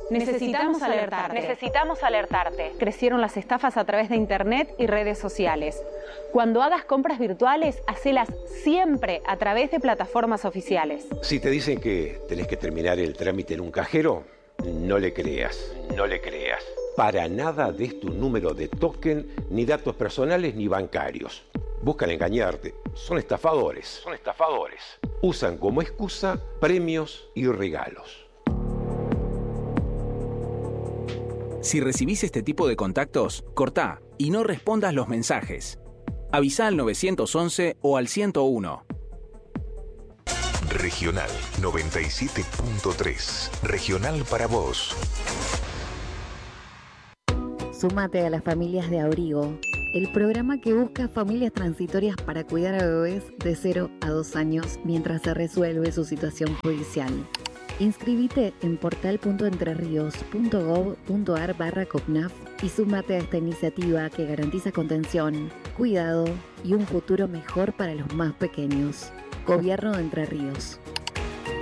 Necesitamos alertarte. Necesitamos alertarte. Crecieron las estafas a través de internet y redes sociales. Cuando hagas compras virtuales, hacelas siempre a través de plataformas oficiales. Si te dicen que tenés que terminar el trámite en un cajero, no le creas. No le creas. Para nada des tu número de token, ni datos personales ni bancarios. Buscan engañarte. Son estafadores. Son estafadores. Usan como excusa premios y regalos. Si recibís este tipo de contactos, cortá y no respondas los mensajes. Avisá al 911 o al 101. Regional 97.3. Regional para vos. Súmate a las familias de Abrigo, el programa que busca familias transitorias para cuidar a bebés de 0 a 2 años mientras se resuelve su situación judicial. Inscribite en portal.entrerios.gov.ar/COPNAF y súmate a esta iniciativa que garantiza contención, cuidado y un futuro mejor para los más pequeños. Gobierno de Entre Ríos.